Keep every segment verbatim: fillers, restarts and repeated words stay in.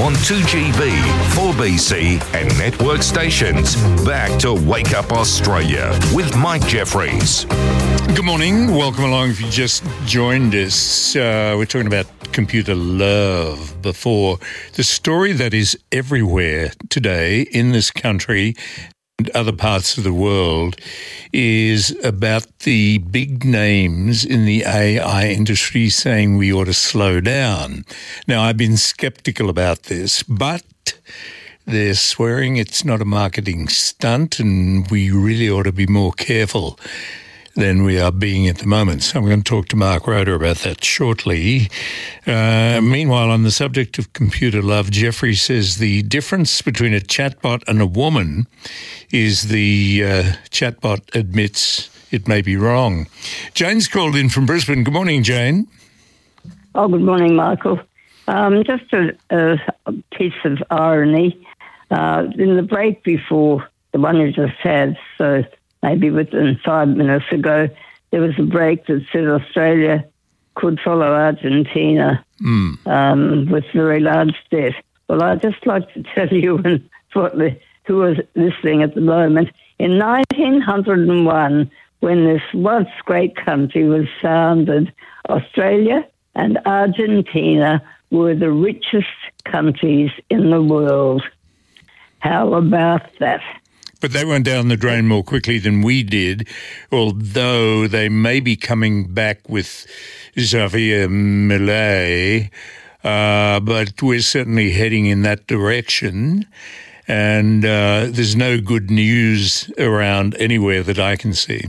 on two G B, four B C and network stations. Back to Wake Up Australia with Mike Jeffries. Good morning. Welcome along if you just joined us. Uh, we're talking about computer love before. The story that is everywhere today in this country and other parts of the world is about the big names in the A I industry saying we ought to slow down. Now, I've been skeptical about this, but they're swearing it's not a marketing stunt and we really ought to be more careful than we are being at the moment. So I'm going to talk to Mark Roeder about that shortly. Uh, meanwhile, on the subject of computer love, Jeffrey says the difference between a chatbot and a woman is the uh, chatbot admits it may be wrong. Jane's called in from Brisbane. Good morning, Jane. Oh, good morning, Michael. Um, just a, a piece of irony. Uh, in the break before the one you just had, so maybe within five minutes ago, there was a break that said Australia could follow Argentina mm. um, with very large debt. Well, I'd just like to tell you and what the, who is listening at the moment. In nineteen oh one, when this once great country was founded, Australia and Argentina were the richest countries in the world. How about that? But they went down the drain more quickly than we did, although they may be coming back with Javier Milei, uh, but we're certainly heading in that direction. And uh, there's no good news around anywhere that I can see.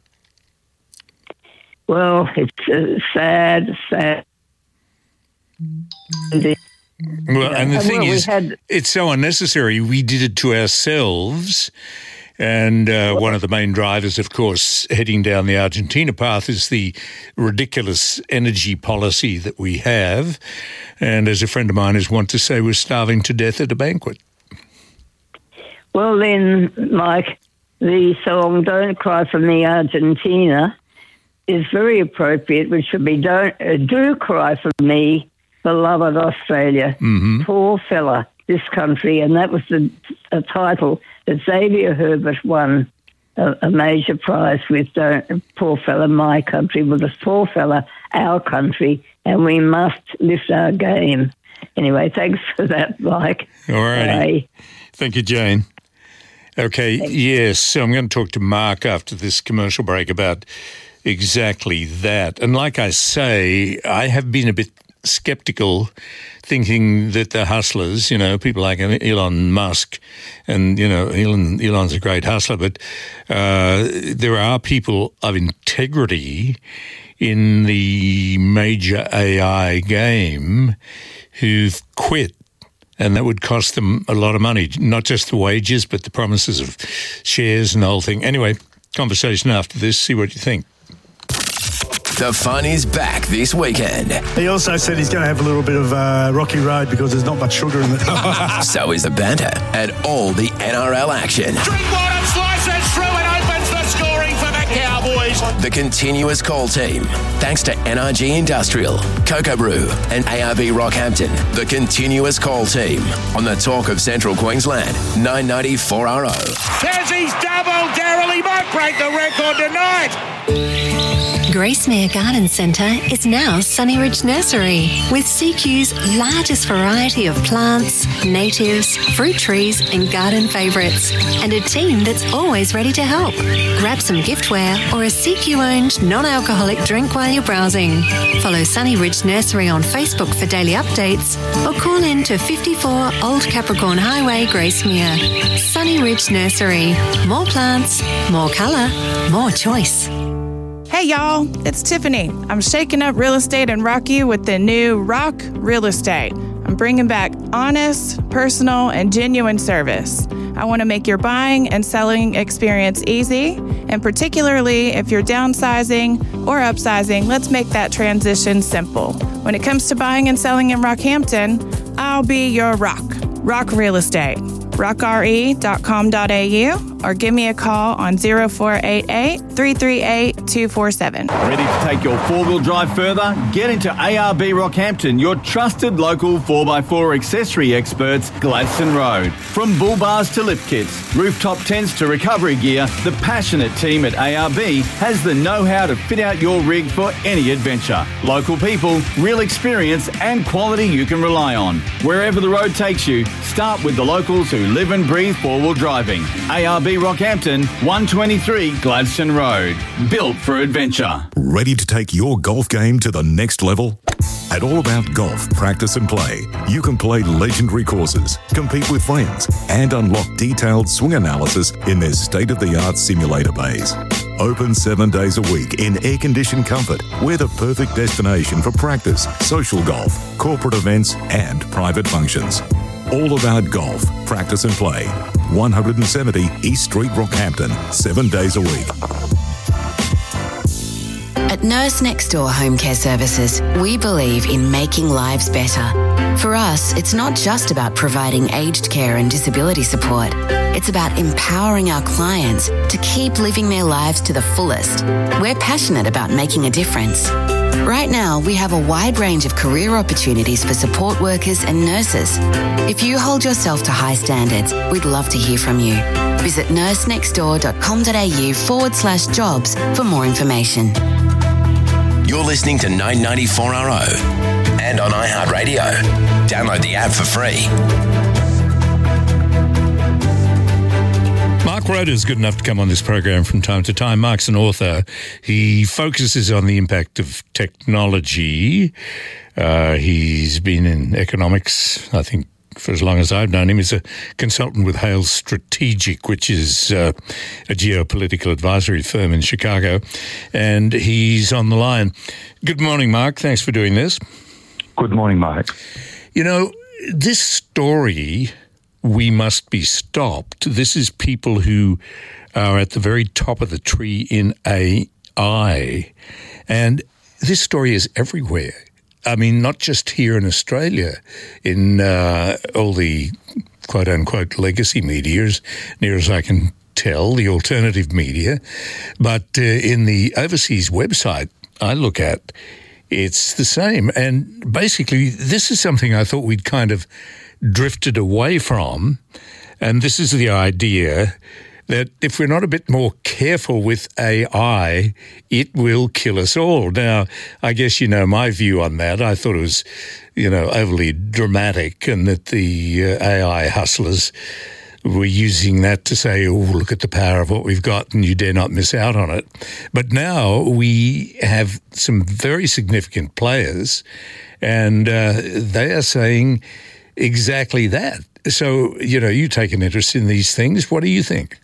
Well, it's uh, sad, sad. Well, and the and thing well, is, had... it's so unnecessary. We did it to ourselves. And uh, one of the main drivers, of course, heading down the Argentina path is the ridiculous energy policy that we have. And as a friend of mine is wont to say, we're starving to death at a banquet. Well, then, Mike, the song Don't Cry for Me, Argentina is very appropriate, which should be Don't uh, Do Cry for Me, Beloved Australia. Mm-hmm. Poor fella, this country. And that was the a title that Xavier Herbert won a, a major prize with. Don't, poor fella, my country. Well, this poor fella, our country. And we must lift our game. Anyway, thanks for that, Mike. All righty. Thank you, Jane. Okay, Thanks. Yes, so I'm going to talk to Mark after this commercial break about exactly that. And like I say, I have been a bit skeptical, thinking that the hustlers, you know, people like Elon Musk, and, you know, Elon, Elon's a great hustler, but uh, there are people of integrity in the major A I game who've quit, and that would cost them a lot of money, not just the wages, but the promises of shares and the whole thing. Anyway, conversation after this, see what you think. The fun is back this weekend. He also said he's going to have a little bit of uh, rocky road because there's not much sugar in it. So is the banter and all the N R L action. Drinkwater slices through and opens the scoring for the Cowboys. The continuous call team. Thanks to N R G Industrial, Cocoa Brew and A R B Rockhampton. The continuous call team on the Talk of Central Queensland, nine ninety four R O. Tassie's double. Daryl, he might break the record tonight. Gracemere Garden Centre is now Sunnyridge Nursery, with C Q's largest variety of plants, natives, fruit trees and garden favourites, and a team that's always ready to help. Grab some giftware or a C Q-owned non-alcoholic drink while you're browsing. Follow Sunnyridge Nursery on Facebook for daily updates or call in to fifty-four Old Capricorn Highway, Gracemere. Sunnyridge Nursery. More plants, more colour, more choice. Hey y'all, it's Tiffany. I'm shaking up real estate in Rocky with the new Rock Real Estate. I'm bringing back honest, personal, and genuine service. I want to make your buying and selling experience easy, and particularly if you're downsizing or upsizing, let's make that transition simple. When it comes to buying and selling in Rockhampton, I'll be your rock. Rock Real Estate. rock r e dot com dot a u or give me a call on zero four eight eight, three three eight, two four seven. Ready to take your four-wheel drive further? Get into A R B Rockhampton, your trusted local four by four accessory experts, Gladstone Road. From bull bars to lift kits, rooftop tents to recovery gear, the passionate team at A R B has the know-how to fit out your rig for any adventure. Local people, real experience and quality you can rely on. Wherever the road takes you, start with the locals who live and breathe four-wheel driving. A R B Rockhampton, one twenty-three Gladstone Road. Built for adventure. Ready to take your golf game to the next level? At All About Golf Practice and Play, you can play legendary courses, compete with friends, and unlock detailed swing analysis in their state-of-the-art simulator bays. Open seven days a week in air-conditioned comfort, we're the perfect destination for practice, social golf, corporate events, and private functions. All About Golf Practice and Play. one seventy East Street, Rockhampton, seven days a week. At Nurse Next Door Home Care Services, we believe in making lives better. For us, it's not just about providing aged care and disability support. It's about empowering our clients to keep living their lives to the fullest. We're passionate about making a difference. Right now, we have a wide range of career opportunities for support workers and nurses. If you hold yourself to high standards, we'd love to hear from you. Visit nursenextdoor.com.au forward slash jobs for more information. You're listening to nine ninety-four R O and on iHeartRadio. Download the app for free. Mark Roeder is good enough to come on this program from time to time. Mark's an author. He focuses on the impact of technology. Uh, he's been in economics, I think, for as long as I've known him. He's a consultant with Hales Strategic, which is uh, a geopolitical advisory firm in Chicago, and he's on the line. Good morning, Mark. Thanks for doing this. Good morning, Mike. You know, this story, We Must Be Stopped, this is people who are at the very top of the tree in A I, and this story is everywhere. I mean, not just here in Australia, in uh, all the quote-unquote legacy media, as near as I can tell, the alternative media, but uh, in the overseas website I look at, it's the same. And basically, this is something I thought we'd kind of drifted away from, and this is the idea that if we're not a bit more careful with A I, it will kill us all. Now, I guess you know my view on that. I thought it was, you know, overly dramatic, and that the uh, A I hustlers were using that to say, oh, look at the power of what we've got and you dare not miss out on it. But now we have some very significant players, and uh, they are saying exactly that. So, you know, you take an interest in these things. What do you think?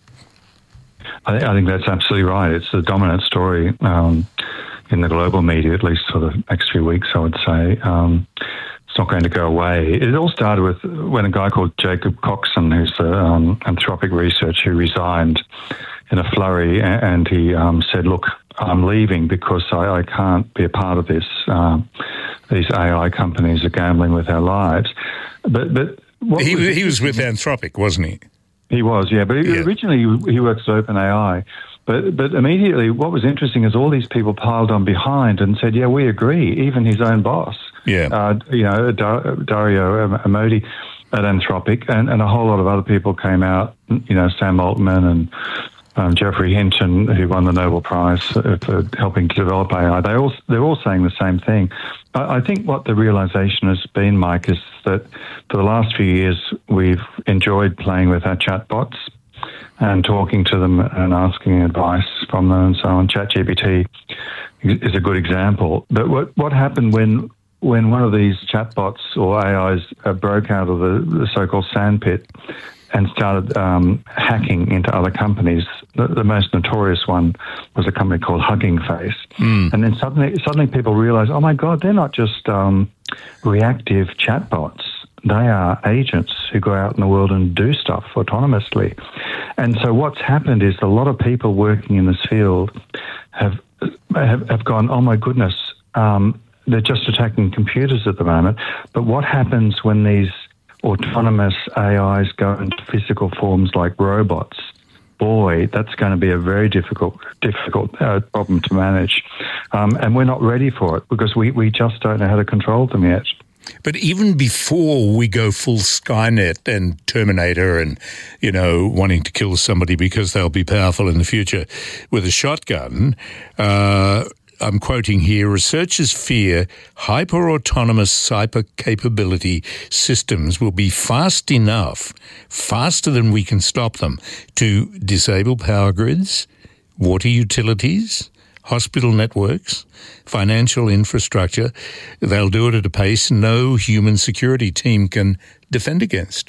I, I think that's absolutely right. It's the dominant story um, in the global media, at least for the next few weeks, I would say. Um, it's not going to go away. It all started with when a guy called Jacob Coxon, who's the um, Anthropic researcher, who resigned in a flurry, and he um, said, look, I'm leaving because I, I can't be a part of this. Um, these A I companies are gambling with our lives. But, but what he, was, he was with Anthropic, wasn't he? He was, yeah. But yeah. originally he works at OpenAI. But but immediately what was interesting is all these people piled on behind and said, yeah, we agree. Even his own boss, yeah, uh, you know, Dar- Dario Amodei at Anthropic, and, and a whole lot of other people came out, you know, Sam Altman and um, Jeffrey Hinton, who won the Nobel Prize for, for helping to develop A I. They all, they're all saying the same thing. I think what the realization has been, Mike, is that for the last few years, we've enjoyed playing with our chatbots and talking to them and asking advice from them and so on. ChatGPT is a good example. But what, what happened when when one of these chatbots or A Is uh, broke out of the, the so-called sandpit and started um, hacking into other companies? The, the most notorious one was a company called Hugging Face. Mm. And then suddenly suddenly people realized, oh, my God, they're not just um, reactive chatbots. They are agents who go out in the world and do stuff autonomously. And so what's happened is a lot of people working in this field have have, have gone, oh, my goodness, um, they're just attacking computers at the moment. But what happens when these autonomous A Is go into physical forms like robots? boy, that's going to be a very difficult, difficult uh, problem to manage. Um, and we're not ready for it because we, we just don't know how to control them yet. But even before we go full Skynet and Terminator and, you know, wanting to kill somebody because they'll be powerful in the future with a shotgun, uh, I'm quoting here, researchers fear hyper-autonomous hyper-capability systems will be fast enough, faster than we can stop them, to disable power grids, water utilities, hospital networks, financial infrastructure. They'll do it at a pace no human security team can defend against.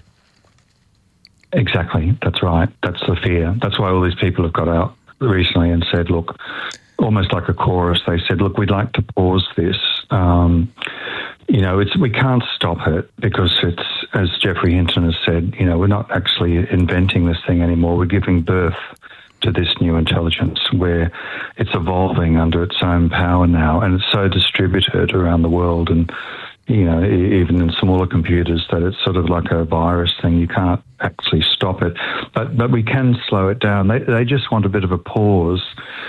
Exactly. That's right. That's the fear. That's why all these people have got out recently and said, look, almost like a chorus, they said, look, we'd like to pause this. Um, you know, it's we can't stop it because it's, as Geoffrey Hinton has said, you know, we're not actually inventing this thing anymore. We're giving birth to this new intelligence where it's evolving under its own power now, and it's so distributed around the world and, you know, even in smaller computers that it's sort of like a virus thing. You can't actually stop it, but but we can slow it down. They they just want a bit of a pause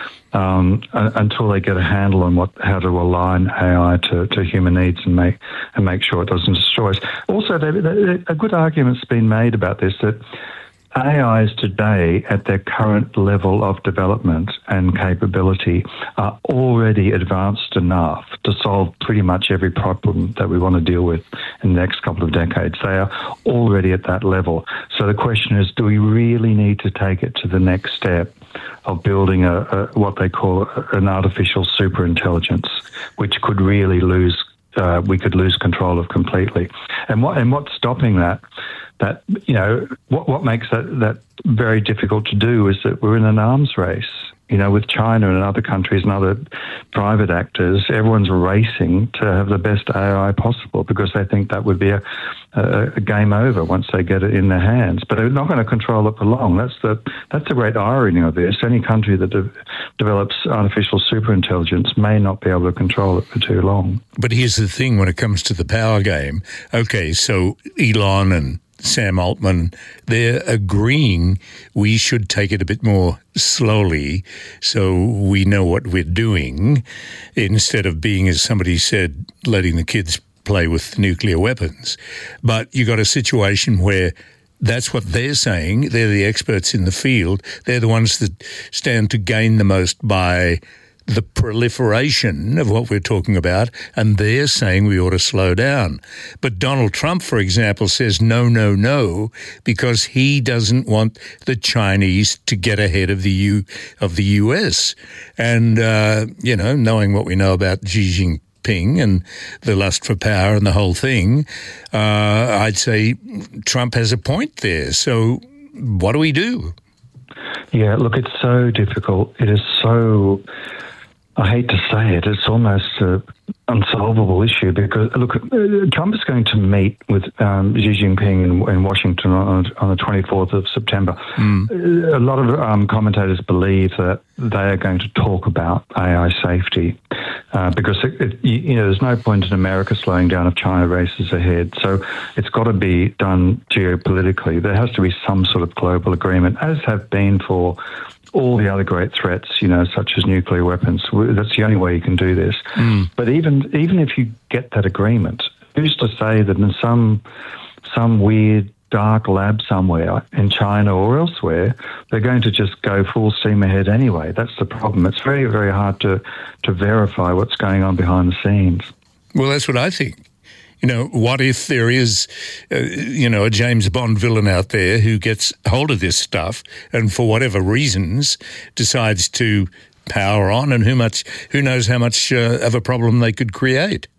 um, until they get a handle on what how to align A I to, to human needs and make and make sure it doesn't destroy us. Also, they, they, a good argument's been made about this that A Is today, at their current level of development and capability, are already advanced enough to solve pretty much every problem that we want to deal with in the next couple of decades. They are already at that level. So the question is, do we really need to take it to the next step of building a, a what they call an artificial superintelligence, which could really lose, uh, we could lose control of completely? And what and what's stopping that? That, you know, what what makes that, that very difficult to do is that we're in an arms race, you know, with China and other countries and other private actors. Everyone's racing to have the best A I possible because they think that would be a, a, a game over once they get it in their hands. But they're not going to control it for long. That's the that's the great irony of this. Any country that de- develops artificial superintelligence may not be able to control it for too long. But here's the thing when it comes to the power game. Okay, so Elon and Sam Altman, they're agreeing we should take it a bit more slowly so we know what we're doing instead of being, as somebody said, letting the kids play with nuclear weapons. But you got a situation where that's what they're saying. They're the experts in the field. They're the ones that stand to gain the most by the proliferation of what we're talking about, and they're saying we ought to slow down. But Donald Trump, for example, says no, no, no, because he doesn't want the Chinese to get ahead of the U of the U S. And, uh, you know, knowing what we know about Xi Jinping and the lust for power and the whole thing, uh, I'd say Trump has a point there. So what do we do? Yeah, look, it's so difficult. It is so... I hate to say it, it's almost an unsolvable issue because, look, Trump is going to meet with um, Xi Jinping in, in Washington on, on the twenty-fourth of September. Mm. A lot of um, commentators believe that they are going to talk about A I safety uh, because, it, it, you know, there's no point in America slowing down if China races ahead. So it's got to be done geopolitically. There has to be some sort of global agreement, as have been for all the other great threats, you know, such as nuclear weapons. That's the only way you can do this. Mm. But even even if you get that agreement, who's to say that in some some weird dark lab somewhere in China or elsewhere, they're going to just go full steam ahead anyway? That's the problem. It's very, very hard to, to verify what's going on behind the scenes. Well, that's what I think. You know, what if there is, uh, you know, a James Bond villain out there who gets hold of this stuff and for whatever reasons decides to power on, and who much, who knows how much uh, of a problem they could create?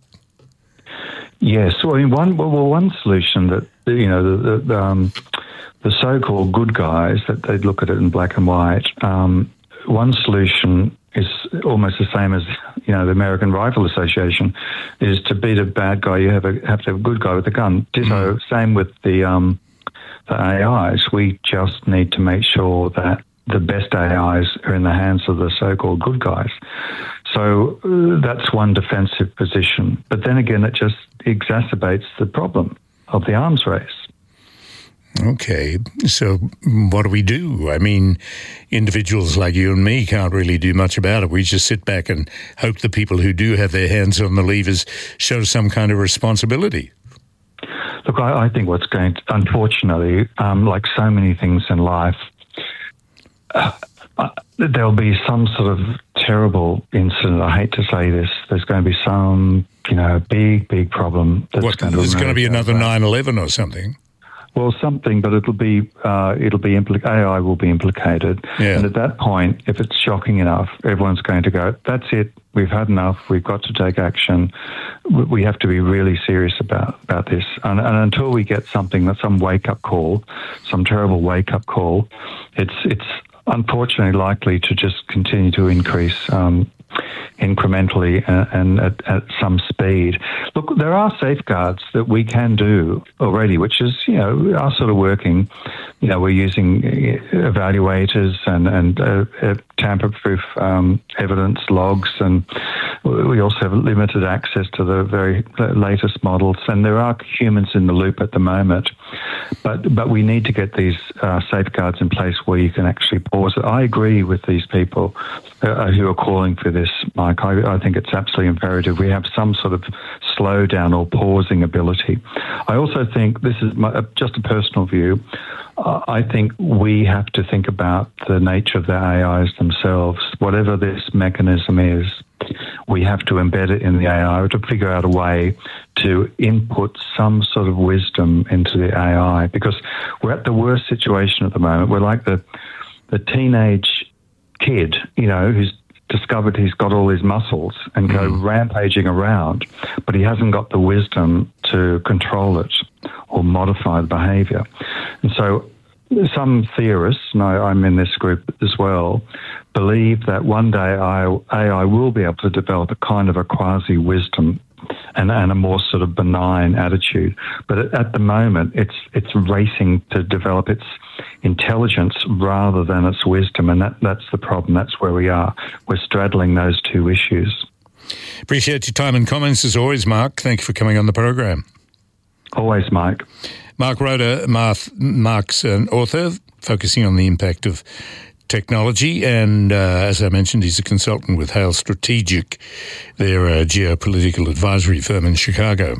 Yes, well, I mean, one well, one solution that, you know, the the, um, the so-called good guys, that they'd look at it in black and white. Um, one solution is almost the same as, you know, the American Rifle Association, is to beat a bad guy, you have a, have to have a good guy with a gun. Ditto, mm. same with the um, the A Is. We just need to make sure that the best A Is are in the hands of the so-called good guys. So uh, that's one defensive position. But then again, it just exacerbates the problem of the arms race. Okay, so what do we do? I mean, individuals like you and me can't really do much about it. We just sit back and hope the people who do have their hands on the levers show some kind of responsibility. Look, I, I think what's going to, unfortunately, um, like so many things in life, uh, uh, there'll be some sort of terrible incident. I hate to say this. There's going to be some, you know, big, big problem. That's what, going to there's going to be another nine eleven or something. Well, something, but it'll be uh, it'll be impli- A I will be implicated, yeah. And at that point, if it's shocking enough, everyone's going to go, "That's it. We've had enough. We've got to take action. We have to be really serious about about this." And, and until we get something, that some wake up call, some terrible wake up call, it's it's unfortunately likely to just continue to increase. Um, incrementally and, and at, at some speed. Look, there are safeguards that we can do already, which is, you know, are sort of working. You know, we're using evaluators and, and uh, uh, tamper-proof um, evidence logs, and we also have limited access to the very latest models, and there are humans in the loop at the moment. But but we need to get these uh, safeguards in place where you can actually pause it. I agree with these people uh, who are calling for this, Mike. I, I think it's absolutely imperative we have some sort of slowdown or pausing ability. I also think, this is my, just a personal view, uh, I think we have to think about the nature of the A Is themselves. Whatever this mechanism is, we have to embed it in the A I to figure out a way to input some sort of wisdom into the A I, because we're at the worst situation at the moment. We're like the the teenage kid, you know, who's discovered he's got all his muscles and go mm. rampaging around, but he hasn't got the wisdom to control it or modify the behaviour. And so some theorists, and I, I'm in this group as well, believe that one day A I will be able to develop a kind of a quasi-wisdom and, and a more sort of benign attitude. But at, at the moment, it's it's racing to develop its intelligence rather than its wisdom, and that, that's the problem. That's where we are. We're straddling those two issues. Appreciate your time and comments as always, Mark. Thank you for coming on the program. Always, Mike. Mark Roeder, Mark's an author focusing on the impact of technology, and uh, as I mentioned, he's a consultant with Hale Strategic. They're a geopolitical advisory firm in Chicago.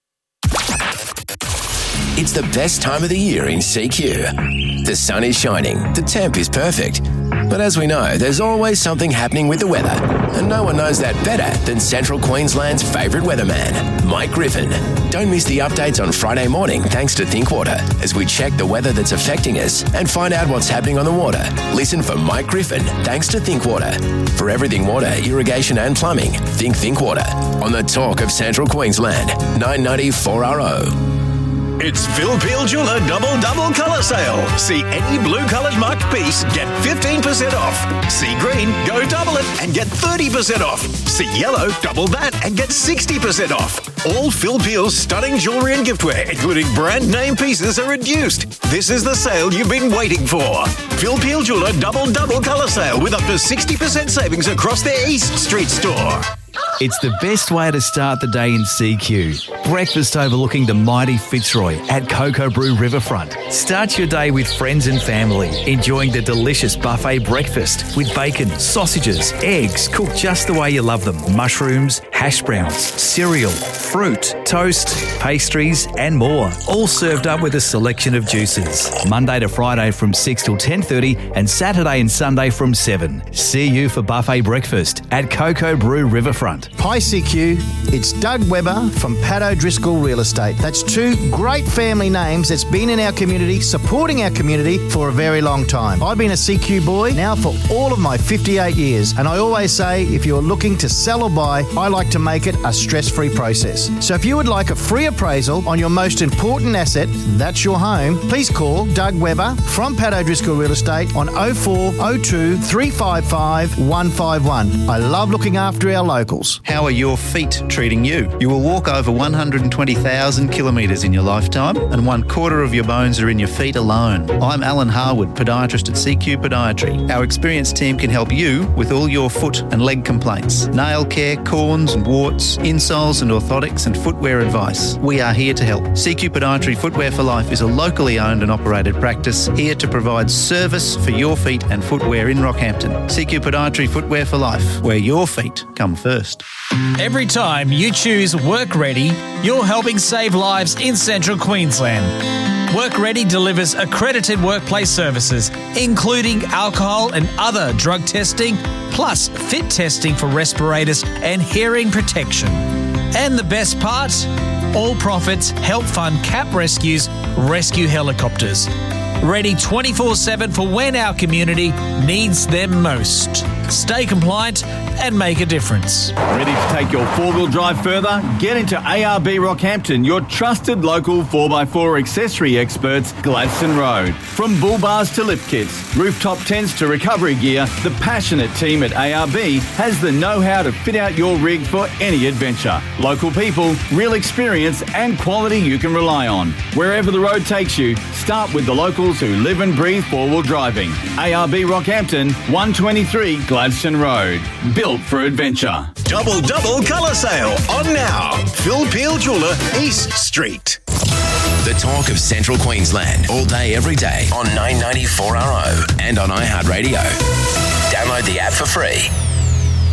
It's the best time of the year in C Q. The sun is shining, the temp is perfect. But as we know, there's always something happening with the weather, and no one knows that better than Central Queensland's favourite weatherman, Mike Griffin. Don't miss the updates on Friday morning thanks to Thinkwater as we check the weather that's affecting us and find out what's happening on the water. Listen for Mike Griffin thanks to Thinkwater. For everything water, irrigation and plumbing, think Thinkwater. On the talk of Central Queensland, nine ninety four R O. It's Phil Peel Jeweller Double Double Colour Sale. See any blue-coloured marked piece, get fifteen percent off. See green, go double it and get thirty percent off. See yellow, double that and get sixty percent off. All Phil Peel's stunning jewellery and giftware, including brand name pieces, are reduced. This is the sale you've been waiting for. Phil Peel Jeweller Double Double Colour Sale with up to sixty percent savings across their East Street store. It's the best way to start the day in C Q. Breakfast overlooking the mighty Fitzroy at Cocoa Brew Riverfront. Start your day with friends and family, enjoying the delicious buffet breakfast with bacon, sausages, eggs, cooked just the way you love them, mushrooms, hash browns, cereal, fruit, toast, pastries and more. All served up with a selection of juices. Monday to Friday from six till ten thirty and Saturday and Sunday from seven. See you for buffet breakfast at Cocoa Brew Riverfront. Hi C Q, it's Doug Webber from Pat O'Driscoll Real Estate. That's two great family names that's been in our community, supporting our community for a very long time. I've been a C Q boy now for all of my fifty-eight years, and I always say if you're looking to sell or buy, I like to make it a stress-free process. So if you would like a free appraisal on your most important asset, that's your home, please call Doug Webber from Pat O'Driscoll Real Estate on oh four oh two, three five five, one five one. I love looking after our locals. locals. How are your feet treating you? You will walk over one hundred twenty thousand kilometres in your lifetime, and one quarter of your bones are in your feet alone. I'm Alan Harwood, podiatrist at C Q Podiatry. Our experienced team can help you with all your foot and leg complaints, nail care, corns and warts, insoles and orthotics and footwear advice. We are here to help. C Q Podiatry Footwear for Life is a locally owned and operated practice here to provide service for your feet and footwear in Rockhampton. C Q Podiatry Footwear for Life, where your feet come first. Every time you choose Work Ready, you're helping save lives in Central Queensland. Work Ready delivers accredited workplace services, including alcohol and other drug testing, plus fit testing for respirators and hearing protection. And the best part? All profits help fund CAP Rescue's rescue helicopters. Ready twenty-four seven for when our community needs them most. Stay compliant and make a difference. Ready to take your four-wheel drive further? Get into A R B Rockhampton, your trusted local four by four accessory experts, Gladstone Road. From bull bars to lift kits, rooftop tents to recovery gear, the passionate team at A R B has the know-how to fit out your rig for any adventure. Local people, real experience and quality you can rely on. Wherever the road takes you, start with the locals who live and breathe four-wheel driving. A R B Rockhampton, one twenty-three Gladstone Road. Built for adventure. Double double colour sale on now. Phil Peel Jeweller, East Street. The talk of Central Queensland, all day, every day on nine ninety-four R O and on iHeartRadio. Download the app for free.